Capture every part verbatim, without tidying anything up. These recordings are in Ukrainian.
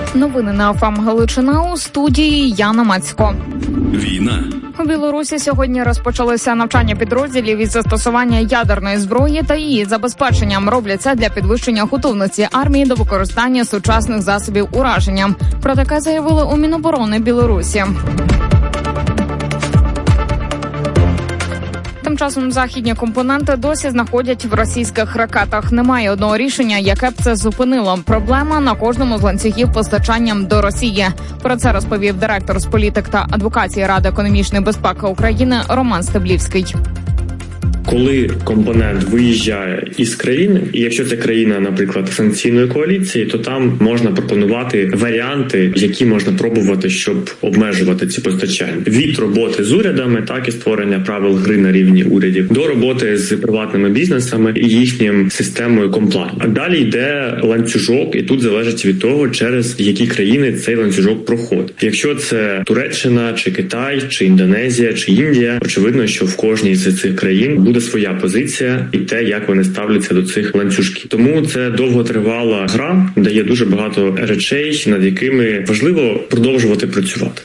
Новини на ФАМ Галичина, у студії Яна Мацько. Війна. У Білорусі сьогодні розпочалися навчання підрозділів із застосування ядерної зброї та її забезпеченням. Роблять це для підвищення готовності армії до використання сучасних засобів ураження. Про таке заявили у Міноборони Білорусі. Тим часом західні компоненти досі знаходять в російських ракетах. Немає одного рішення, яке б це зупинило. Проблема на кожному з ланцюгів постачанням до Росії. Про це розповів директор з політик та адвокації Ради економічної безпеки України Роман Стеблівський. Коли компонент виїжджає із країни, і якщо це країна, наприклад, санкційної коаліції, то там можна пропонувати варіанти, які можна пробувати, щоб обмежувати ці постачання. Від роботи з урядами, так і створення правил гри на рівні урядів, до роботи з приватними бізнесами і їхнім системою комплайн. А далі йде ланцюжок, і тут залежить від того, через які країни цей ланцюжок проходить. Якщо це Туреччина, чи Китай, чи Індонезія, чи Індія, очевидно, що в кожній з цих країн буде своя позиція і те, як вони ставляться до цих ланцюжків. Тому це довготривала гра, де є дуже багато речей, над якими важливо продовжувати працювати.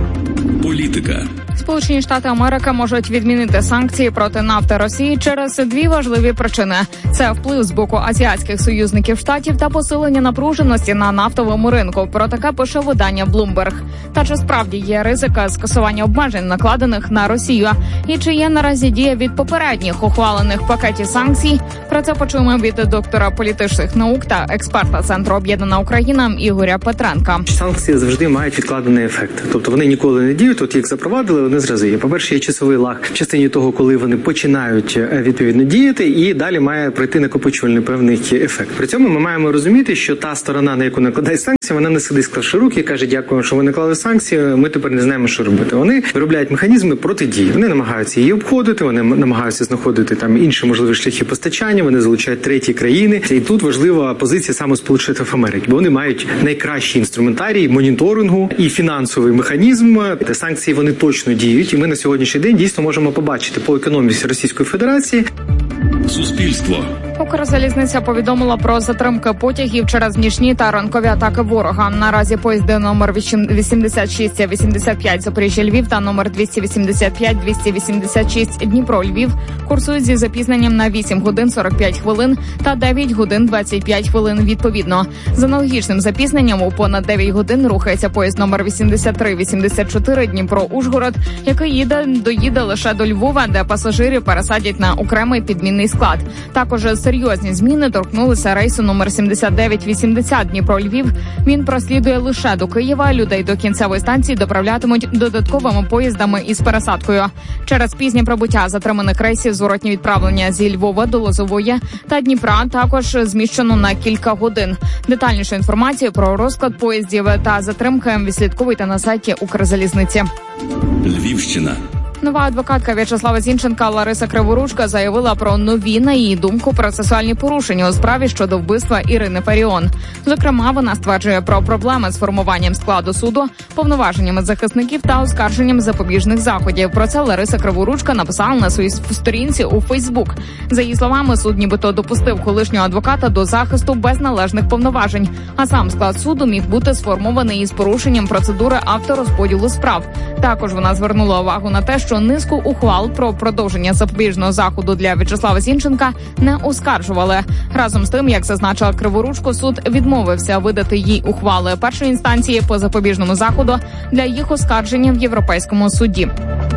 Політика. Сполучені Штати Америки можуть відмінити санкції проти нафти Росії через дві важливі причини. Це вплив з боку азіатських союзників Штатів та посилення напруженості на нафтовому ринку. Про таке пише видання Bloomberg. Та чи справді є ризика скасування обмежень, накладених на Росію? І чи є наразі дія від попередніх ухвалених пакетів санкцій? Про це почуємо від доктора політичних наук та експерта Центру «Об'єднана Україна» Ігоря Петренка. Санкції завжди мають відкладений ефект. Тобто вони ніколи не діють, от їх запровадили, вони зразу є. По-перше, є часовий лаг в частині того, коли вони починають відповідно діяти, і далі має пройти накопичувальний певний ефект. При цьому ми маємо розуміти, що та сторона, на яку накладають санкції, вона не сидить, склавши руки і каже: дякую, що ви наклали санкції, ми тепер не знаємо, що робити. Вони виробляють механізми протидії. Вони намагаються її обходити, вони намагаються знаходити там інші можливі шляхи постачання, вони залучають треті країни. І тут важлива позиція саме Сполучених Штатів Америки, бо вони мають найкращий інструментарій моніторингу і фінансовий механізм. Та санкції вони точно діють, і ми на сьогоднішній день дійсно можемо побачити по економіці Російської Федерації. Суспільство. Укрзалізниця повідомила про затримки потягів через нічні та ранкові атаки ворога. Наразі поїзди номер вісімдесят шість вісімдесят п'ять Запоріжжя-Львів та номер двісті вісімдесят п'ять двісті вісімдесят шість Дніпро-Львів курсують зі запізненням на вісім годин сорок п'ять хвилин та дев'ять годин двадцять п'ять хвилин відповідно. З аналогічним запізненням у понад дев'ять годин рухається поїзд номер вісімдесят три вісімдесят чотири Дніпро-Ужгород, який їде доїде лише до Львова, де пасажирів пересадять на окремий підмінний склад. Також серйозні зміни торкнулися рейсу номер сімдесят дев'ять вісімдесят Дніпро-Львів. Він прослідує лише до Києва. Людей до кінцевої станції доправлятимуть додатковими поїздами із пересадкою. Через пізнє прибуття затриманих рейсів зворотні відправлення зі Львова до Лозової та Дніпра також зміщено на кілька годин. Детальнішу інформацію про розклад поїздів та затримки відслідковуйте на сайті Укрзалізниці. Львівщина. Нова адвокатка В'ячеслава Зінченка Лариса Криворучка заявила про нові, на її думку, процесуальні порушення у справі щодо вбивства Ірини Фаріон. Зокрема, вона стверджує про проблеми з формуванням складу суду, повноваженнями захисників та оскарженням запобіжних заходів. Про це Лариса Криворучка написала на своїй сторінці у Фейсбук. За її словами, суд нібито допустив колишнього адвоката до захисту без належних повноважень, а сам склад суду міг бути сформований із порушенням процедури авторозподілу справ. Також вона звернула увагу на те, що низку ухвал про продовження запобіжного заходу для В'ячеслава Зінченка не оскаржували. Разом з тим, як зазначила Криворучко, суд відмовився видати їй ухвали першої інстанції по запобіжному заходу для їх оскарження в Європейському суді.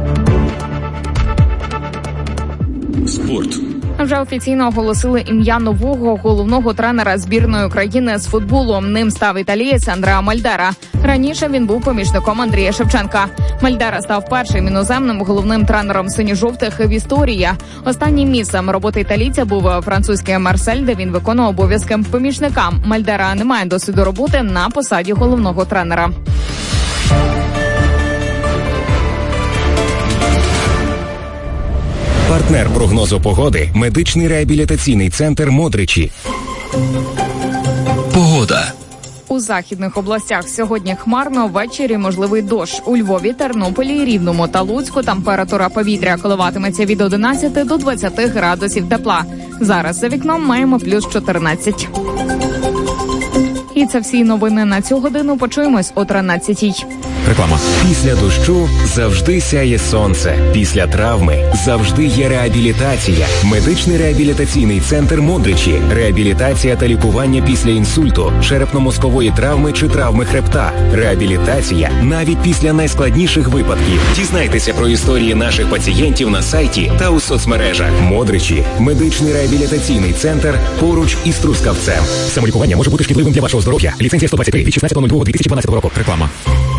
Спорт. Вже офіційно оголосили ім'я нового головного тренера збірної України з футболу. Ним став італієць Андреа Мальдера. Раніше він був помічником Андрія Шевченка. Мальдера став першим іноземним головним тренером синьо-жовтих в історії. Останнім місцем роботи італійця був французький Марсель, де він виконував обов'язки помічника. Мальдера не має досвіду роботи на посаді головного тренера. Партнер прогнозу погоди – медичний реабілітаційний центр «Модричі». Погода. У західних областях сьогодні хмарно, ввечері можливий дощ. У Львові, Тернополі, Рівному та Луцьку температура повітря коливатиметься від одинадцяти до двадцяти градусів тепла. Зараз за вікном маємо плюс чотирнадцять. І це всі новини на цю годину. Почуємось о тринадцятій. Реклама. Після дощу завжди сяє сонце. Після травми завжди є реабілітація. Медичний реабілітаційний центр Модричі. Реабілітація та лікування після інсульту, черепно-мозкової травми чи травми хребта. Реабілітація навіть після найскладніших випадків. Дізнайтеся про історії наших пацієнтів на сайті та у соцмережах. Модричі. Медичний реабілітаційний центр поруч із Трускавцем. Самолікування може бути шкідливим для вашого здоров'я. Ліцензія сто двадцять три від шістнадцятого лютого дві тисячі дванадцятого року. Реклама.